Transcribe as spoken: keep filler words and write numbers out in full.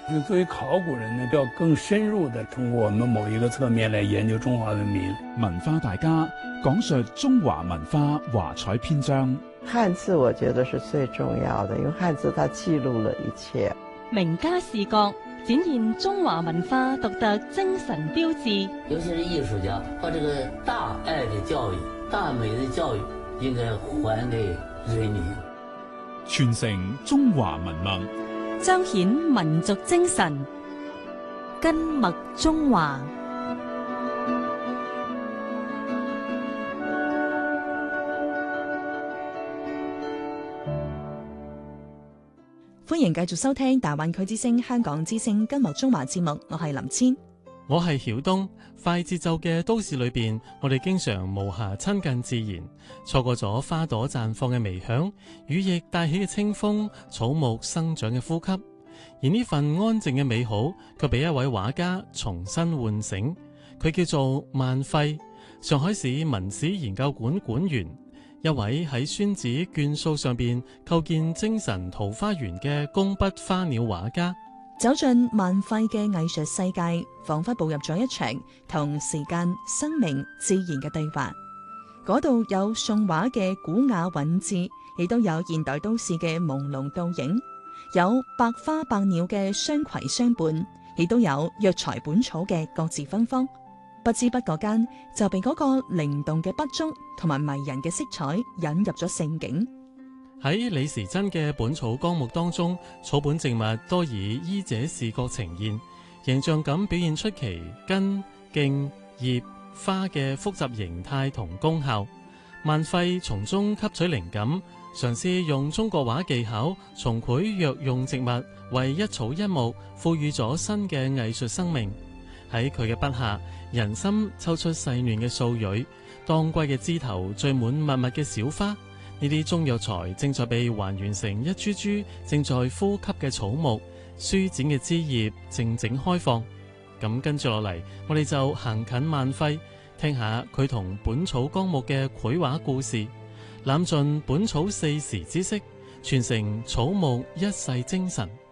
就作为考古人呢，要更深入的通过我们某一个侧面来研究中华文明。 文化大家講述中華文化華彩篇章。 漢字我覺得是最重要的，因為漢字它記錄了一切。 名家視覺展現中華文化獨特精神標誌。 尤其是藝術家，把這個大愛的教育、大美的教育應該還給人民， 傳承中華文脈， 彰顯民族精神，根脈中華。 歡迎繼續收聽大灣區之聲香港之聲根脈中華節目，我係林千， 我係曉東。快節奏嘅都市裏邊，我哋經常無暇親近自然，錯過咗花朵綻放嘅微響，羽翼帶起嘅清風，草木生長嘅呼吸。而呢份安靜嘅美好，卻被一位畫家重新喚醒。佢叫做萬費，上海市文史研究館館員，一位喺宣紙卷數上邊構建精神桃花源嘅工筆花鳥畫家。 走進萬費嘅藝術世界，仿佛步入咗一場同時間、生命、自然嘅對話。嗰度有宋畫嘅古雅韻致，亦都有現代都市嘅朦朧倒影，有百花百鳥嘅相攜相伴，亦都有藥材本草嘅各自芬芳。不知不覺間就被嗰個靈動嘅筆觸同埋迷人嘅色彩引入咗聖境。 喺李時珍嘅《本草綱目》當中，草本植物多以醫者視覺呈現，形象咁表現出其根、莖、葉、花嘅複雜形態同功效。萬費從中吸取靈感，嘗試用中國畫技巧重繪藥用植物，為一草一木賦予咗新嘅藝術生命。喺佢嘅筆下，人心抽出細嫩嘅素蕊，當歸嘅枝頭綴滿密密嘅小花。呢啲中藥材正在被還原成一株株正在呼吸嘅草木，舒展嘅枝葉靜靜開放。咁跟住落嚟，我哋就行近萬費，聽下佢同《本草綱目》嘅繪畫故事，攬盡本草四時之色，傳承草木一世精神。